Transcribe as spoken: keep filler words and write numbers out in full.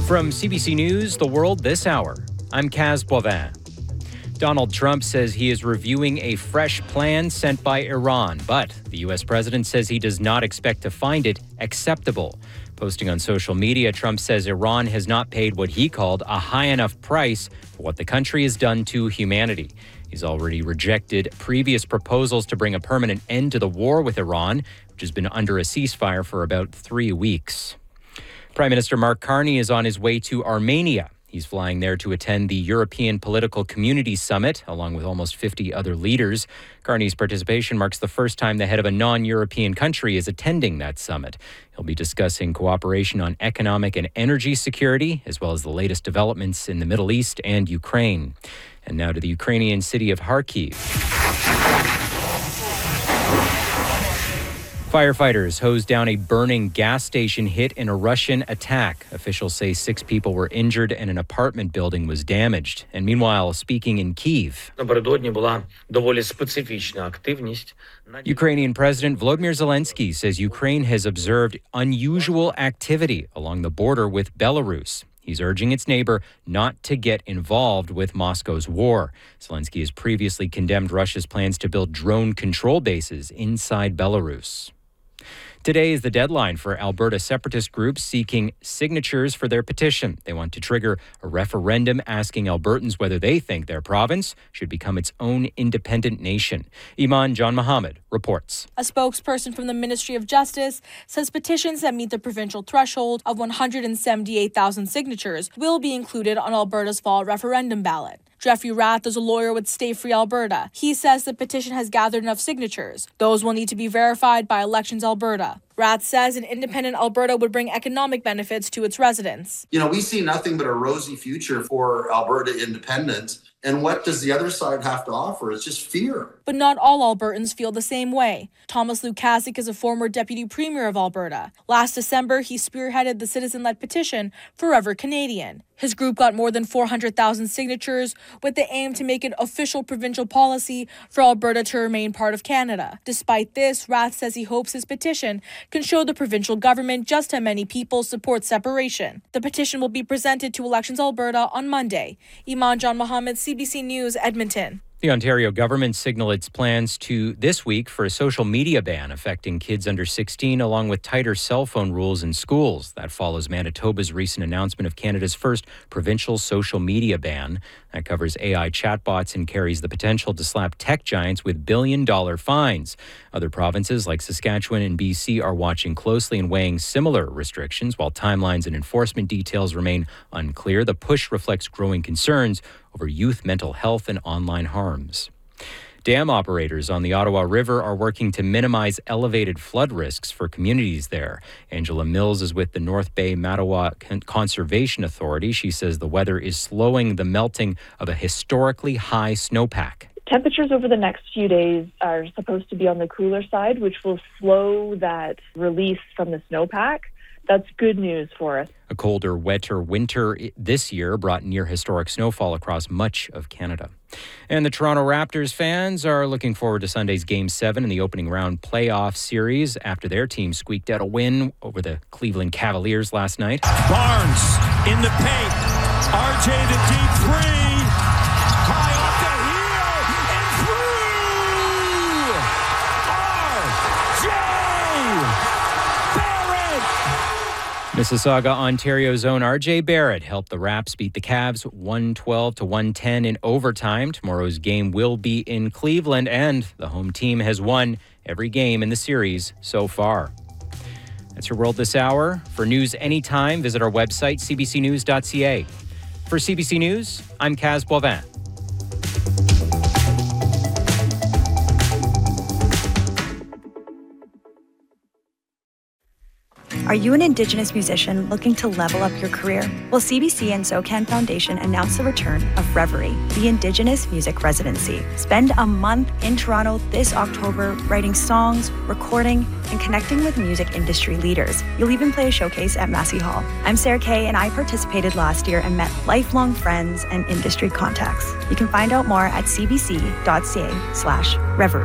From C B C News, The World This Hour, I'm Kaz Boivin. Donald Trump says he is reviewing a fresh plan sent by Iran, but the U S president says he does not expect to find it acceptable. Posting on social media, Trump says Iran has not paid what he called a high enough price for what the country has done to humanity. He's already rejected previous proposals to bring a permanent end to the war with Iran, which has been under a ceasefire for about three weeks. Prime Minister Mark Carney is on his way to Armenia. He's flying there to attend the European Political Community Summit, along with almost fifty other leaders. Carney's participation marks the first time the head of a non-European country is attending that summit. He'll be discussing cooperation on economic and energy security, as well as the latest developments in the Middle East and Ukraine. And now to the Ukrainian city of Kharkiv. Firefighters hosed down a burning gas station hit in a Russian attack. Officials say six people were injured and an apartment building was damaged. And meanwhile, speaking in Kyiv, Ukrainian President Volodymyr Zelensky says Ukraine has observed unusual activity along the border with Belarus. He's urging its neighbor not to get involved with Moscow's war. Zelensky has previously condemned Russia's plans to build drone control bases inside Belarus. Today is the deadline for Alberta separatist groups seeking signatures for their petition. They want to trigger a referendum asking Albertans whether they think their province should become its own independent nation. Iman John Mohammed reports. A spokesperson from the Ministry of Justice says petitions that meet the provincial threshold of one hundred seventy-eight thousand signatures will be included on Alberta's fall referendum ballot. Jeffrey Rath is a lawyer with Stay Free Alberta. He says the petition has gathered enough signatures. Those will need to be verified by Elections Alberta. Rath says an independent Alberta would bring economic benefits to its residents. You know, we see nothing but a rosy future for Alberta independence. And what does the other side have to offer? It's just fear. But not all Albertans feel the same way. Thomas Lukasik is a former deputy premier of Alberta. Last December, he spearheaded the citizen-led petition Forever Canadian. His group got more than four hundred thousand signatures with the aim to make it official provincial policy for Alberta to remain part of Canada. Despite this, Rath says he hopes his petition can show the provincial government just how many people support separation. The petition will be presented to Elections Alberta on Monday. Iman John Mohammed, C B C News, Edmonton. The Ontario government signaled its plans to this week for a social media ban affecting kids under sixteen, along with tighter cell phone rules in schools. That follows Manitoba's recent announcement of Canada's first provincial social media ban. That covers A I chatbots and carries the potential to slap tech giants with billion-dollar fines. Other provinces like Saskatchewan and B C are watching closely and weighing similar restrictions, while timelines and enforcement details remain unclear. The push reflects growing concerns over youth mental health and online harms. Dam operators on the Ottawa River are working to minimize elevated flood risks for communities there. Angela Mills is with the North Bay Mattawa Conservation Authority. She says the weather is slowing the melting of a historically high snowpack. Temperatures over the next few days are supposed to be on the cooler side, which will slow that release from the snowpack. That's good news for us. A colder, wetter winter this year brought near historic snowfall across much of Canada. And the Toronto Raptors fans are looking forward to Sunday's Game seven in the opening round playoff series after their team squeaked out a win over the Cleveland Cavaliers last night. Barnes in the paint. R J the deep three. High off the heel and through. R J Barrett. Mississauga, Ontario's own R J Barrett helped the Raps beat the Cavs one twelve to one ten in overtime. Tomorrow's game will be in Cleveland, and the home team has won every game in the series so far. That's your World This Hour. For news anytime, visit our website, c b c news dot c a. For C B C News, I'm Kaz Boivin. Are you an Indigenous musician looking to level up your career? Well, C B C and SoCan Foundation announced the return of Reverie, the Indigenous Music Residency. Spend a month in Toronto this October writing songs, recording, and connecting with music industry leaders. You'll even play a showcase at Massey Hall. I'm Sarah Kay, and I participated last year and met lifelong friends and industry contacts. You can find out more at c b c dot c a slash reverie.